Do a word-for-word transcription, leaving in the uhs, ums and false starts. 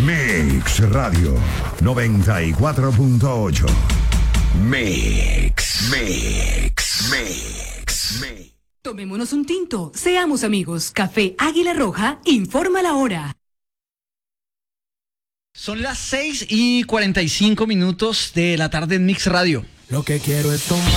Mix Radio noventa y cuatro punto ocho. Mix, Mix, Mix, Mix. Tomémonos un tinto, seamos amigos. Café Águila Roja informa la hora. Son las seis y cuarenta y cinco minutos de la tarde en Mix Radio. Lo que quiero es tomar.